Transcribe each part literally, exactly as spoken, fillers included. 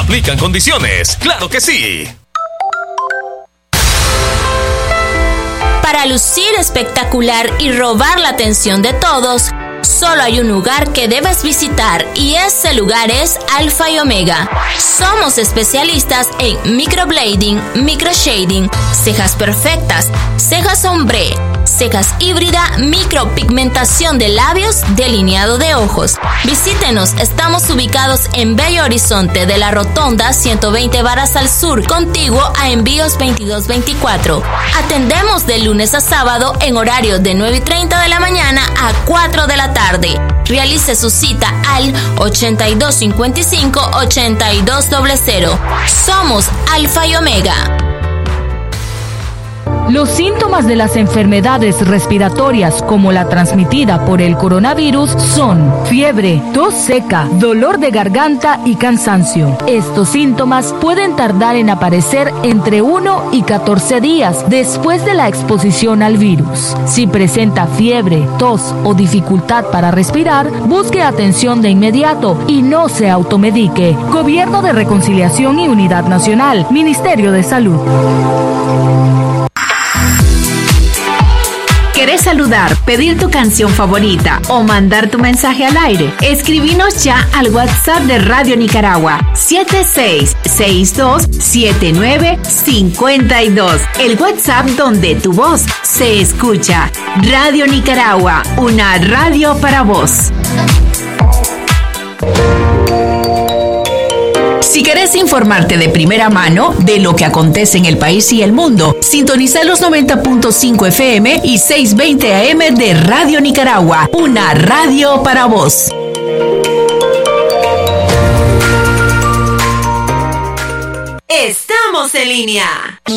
Aplican condiciones. ¡Claro que sí! Para lucir espectacular y robar la atención de todos, solo hay un lugar que debes visitar y ese lugar es Alfa y Omega. Somos especialistas en microblading, microshading, cejas perfectas, cejas ombre, cejas híbrida, micropigmentación de labios, delineado de ojos. Visítenos, estamos ubicados en Bello Horizonte de la Rotonda ciento veinte varas al sur, contiguo a Envíos veintidós veinticuatro. Atendemos de lunes a sábado en horario de nueve y treinta de la mañana a cuatro de la tarde. Realice su cita al ochenta y dos cincuenta y cinco ochenta y dos cero cero. Somos Alfa y Omega. Los síntomas de las enfermedades respiratorias como la transmitida por el coronavirus son fiebre, tos seca, dolor de garganta y cansancio. Estos síntomas pueden tardar en aparecer entre uno y catorce días después de la exposición al virus. Si presenta fiebre, tos o dificultad para respirar, busque atención de inmediato y no se automedique. Gobierno de Reconciliación y Unidad Nacional, Ministerio de Salud. ¿Querés saludar, pedir tu canción favorita o mandar tu mensaje al aire? Escribinos ya al WhatsApp de Radio Nicaragua siete seis seis dos siete nueve cinco dos. El WhatsApp donde tu voz se escucha. Radio Nicaragua, una radio para vos. Si querés informarte de primera mano de lo que acontece en el país y el mundo, sintoniza los noventa punto cinco F M y seiscientos veinte A M de Radio Nicaragua, una radio para vos. Estamos en línea.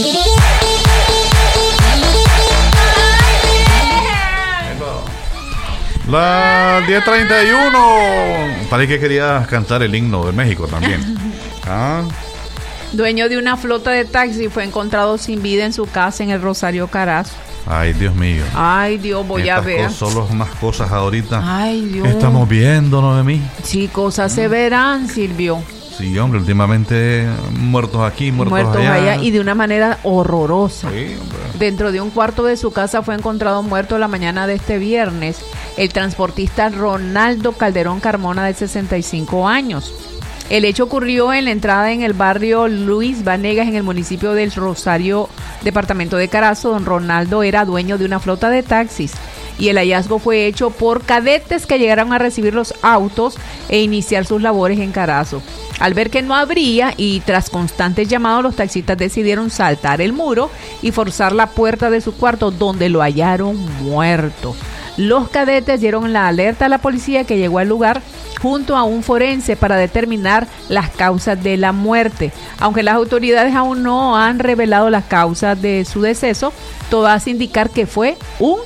Las diez treinta y uno. Parece que querías cantar el himno de México también. ¿Ah? Dueño de una flota de taxi fue encontrado sin vida en su casa en el Rosario Carazo. Ay, Dios mío. Ay, Dios, voy Estas a ver. Cosas, solo unas cosas ahorita. Ay, Dios. Estamos viendo, ¿no, de mí? Sí, cosas se verán, Silvio. Sí, hombre, últimamente muertos aquí, muertos, muertos allá. allá. Y de una manera horrorosa. Sí, hombre. Dentro de un cuarto de su casa fue encontrado muerto la mañana de este viernes el transportista Ronaldo Calderón Carmona, de sesenta y cinco años. El hecho ocurrió en la entrada en el barrio Luis Vanegas, en el municipio del Rosario, departamento de Carazo. Don Ronaldo era dueño de una flota de taxis y el hallazgo fue hecho por cadetes que llegaron a recibir los autos e iniciar sus labores en Carazo. Al ver que no habría y tras constantes llamados, los taxistas decidieron saltar el muro y forzar la puerta de su cuarto, donde lo hallaron muerto. Los cadetes dieron la alerta a la policía, que llegó al lugar junto a un forense para determinar las causas de la muerte. Aunque las autoridades aún no han revelado las causas de su deceso, todo hace indicar que fue un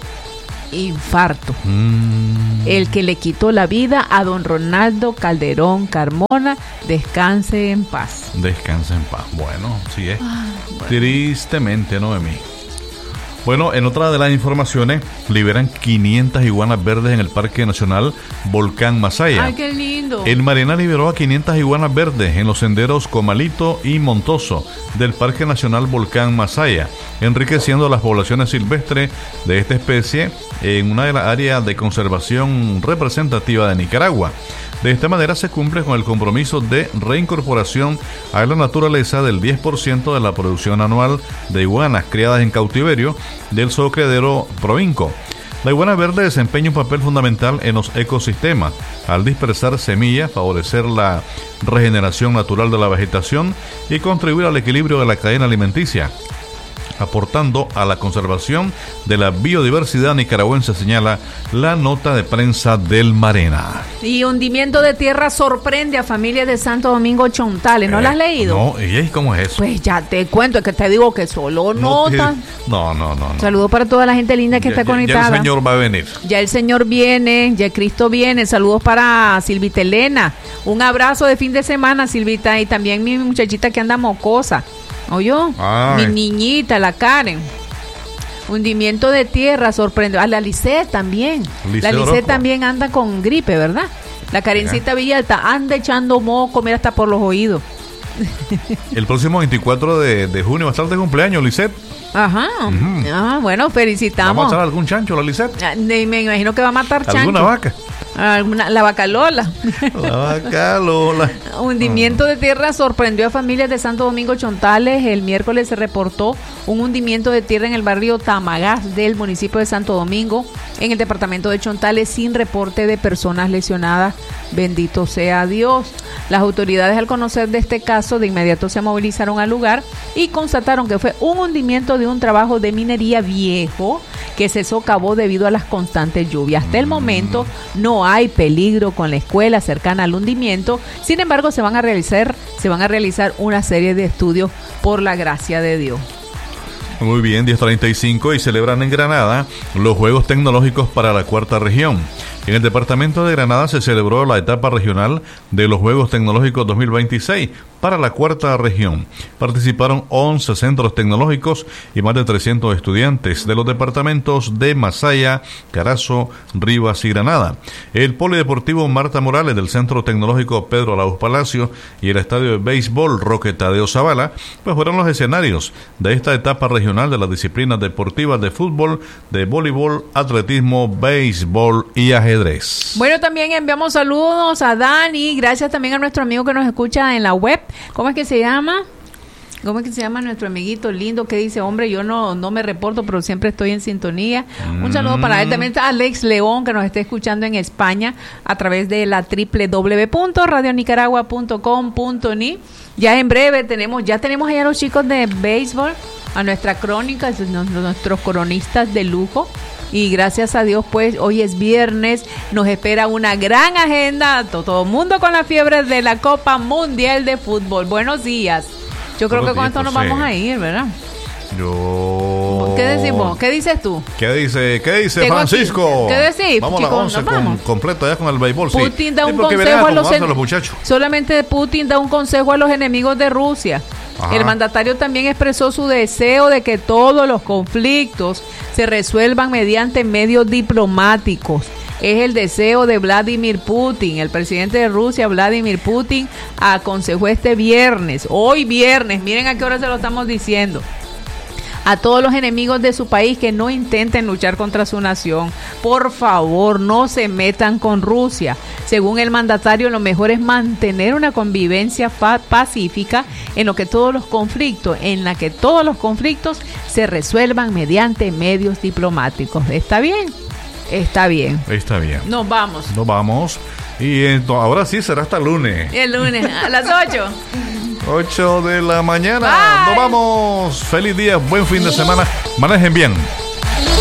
infarto mm. el que le quitó la vida a don Ronaldo Calderón Carmona. Descanse en paz. Descanse en paz. Bueno, sí es. Ay, bueno. Tristemente, Noemí. Bueno, en otra de las informaciones, liberan quinientas iguanas verdes en el Parque Nacional Volcán Masaya. ¡Ay, qué lindo! El Marena liberó a quinientas iguanas verdes en los senderos Comalito y Montoso del Parque Nacional Volcán Masaya, enriqueciendo las poblaciones silvestres de esta especie en una de las áreas de conservación representativa de Nicaragua. De esta manera se cumple con el compromiso de reincorporación a la naturaleza del diez por ciento de la producción anual de iguanas criadas en cautiverio del zoocriadero Provinco. La iguana verde desempeña un papel fundamental en los ecosistemas al dispersar semillas, favorecer la regeneración natural de la vegetación y contribuir al equilibrio de la cadena alimenticia, aportando a la conservación de la biodiversidad nicaragüense, señala la nota de prensa del Marena. Y hundimiento de tierra sorprende a familias de Santo Domingo Chontales. ¿No eh, la has leído? No, ¿y cómo es eso? Pues ya te cuento, es que te digo que solo no, notan. No, no, no, no. Saludos para toda la gente linda que ya, está ya, conectada. Ya el Señor va a venir. Ya el Señor viene, ya Cristo viene. Saludos para Silvita Elena. Un abrazo de fin de semana, Silvita, y también mi muchachita que anda mocosa. ¿Oyó? Mi niñita, la Karen. Hundimiento de tierra sorprende. A la Lisette también. Lice la Lisette Orozco. también anda con gripe, ¿verdad? La Karencita Villalta anda echando moco, mira, hasta por los oídos. El próximo veinticuatro de, de junio va a estar de cumpleaños, Lisette. Ajá. Uh-huh. Ah, bueno, felicitamos. ¿Va a matar algún chancho, la Lisette? Ah, me imagino que va a matar chancho. ¿Alguna vaca? Alguna, la vaca Lola. La vaca Lola. Hundimiento de tierra sorprendió a familias de Santo Domingo Chontales. El miércoles se reportó un hundimiento de tierra en el barrio Tamagás del municipio de Santo Domingo, en el departamento de Chontales, sin reporte de personas lesionadas. Bendito sea Dios. Las autoridades, al conocer de este caso, de inmediato se movilizaron al lugar y constataron que fue un hundimiento de un trabajo de minería viejo que se socavó debido a las constantes lluvias. Hasta el momento no hay peligro con la escuela cercana al hundimiento. Sin embargo, se van a realizar, se van a realizar una serie de estudios por la gracia de Dios. Muy bien, diez treinta y cinco y celebran en Granada los Juegos Tecnológicos para la Cuarta Región. En el departamento de Granada se celebró la etapa regional de los Juegos Tecnológicos dos mil veintiséis para la Cuarta Región. Participaron once centros tecnológicos y más de trescientos estudiantes de los departamentos de Masaya, Carazo, Rivas y Granada. El Polideportivo Marta Morales del Centro Tecnológico Pedro Arauz Palacio y el Estadio de Béisbol Roque Tadeo Zavala pues fueron los escenarios de esta etapa regional de las disciplinas deportivas de fútbol, de voleibol, atletismo, béisbol y ajedrez. Bueno, también enviamos saludos a Dani, gracias también a nuestro amigo que nos escucha en la web. ¿Cómo es que se llama? ¿Cómo es que se llama nuestro amiguito lindo que dice, hombre, yo no, no me reporto, pero siempre estoy en sintonía? Mm. Un saludo para él. También está Alex León, que nos está escuchando en España a través de la doble u doble u doble u punto radio nicaragua punto com punto ni. Ya en breve tenemos, ya tenemos allá a los chicos de béisbol, a nuestra crónica, nuestros cronistas de lujo. Y gracias a Dios, pues, hoy es viernes, nos espera una gran agenda, todo el mundo con la fiebre de la Copa Mundial de Fútbol. Buenos días. Yo creo que con esto nos vamos a ir, ¿verdad? Yo... ¿Qué decimos? ¿Qué dices tú? ¿Qué dice, qué dice Francisco? ¿Qué decís? Vamos a la once con, completa ya con el béisbol. Putin sí. da un sí, consejo a los, en... los muchachos. Solamente Putin da un consejo a los enemigos de Rusia. Ajá. El mandatario también expresó su deseo de que todos los conflictos se resuelvan mediante medios diplomáticos. Es el deseo de Vladimir Putin. El presidente de Rusia, Vladimir Putin, aconsejó este viernes, hoy viernes, miren a qué hora se lo estamos diciendo, a todos los enemigos de su país que no intenten luchar contra su nación. Por favor, no se metan con Rusia. Según el mandatario, lo mejor es mantener una convivencia fa- pacífica en lo que todos los conflictos, en la que todos los conflictos se resuelvan mediante medios diplomáticos. ¿Está bien? Está bien. Está bien. Nos vamos. Nos vamos. Y entonces, ahora sí será hasta el lunes. El lunes a las ocho. ocho de la mañana. Bye. Nos vamos. Feliz día, buen fin de semana. Manejen bien.